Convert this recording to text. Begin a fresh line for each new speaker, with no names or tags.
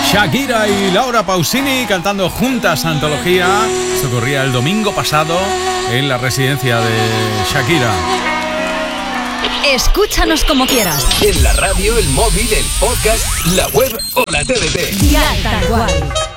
Shakira y Laura Pausini cantando juntas Antología. Esto ocurría el domingo pasado en la residencia de Shakira.
Escúchanos como quieras.
En la radio, el móvil, el podcast, la web o la TDT.
Ya, tal cual.